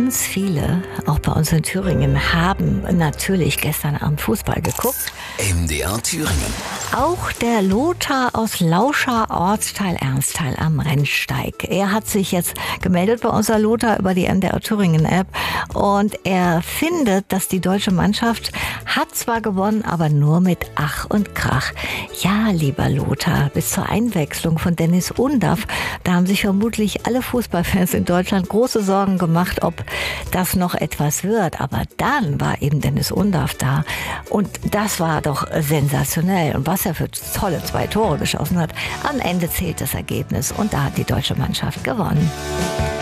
Ganz viele, auch bei uns in Thüringen, haben natürlich gestern Abend Fußball geguckt. MDR Thüringen. Auch der Lothar aus Lauscha, Ortsteil Ernsthal am Rennsteig. Er hat sich jetzt gemeldet bei unserer Lothar über die MDR Thüringen App und er findet, dass die deutsche Mannschaft hat zwar gewonnen, aber nur mit Ach und Krach. Ja, lieber Lothar, bis zur Einwechslung von Dennis Undaff, da haben sich vermutlich alle Fußballfans in Deutschland große Sorgen gemacht, ob das noch etwas wird. Aber dann war eben Dennis Undaff da und das war doch sensationell. Und was er für tolle 2 Tore geschossen hat, am Ende zählt das Ergebnis und da hat die deutsche Mannschaft gewonnen.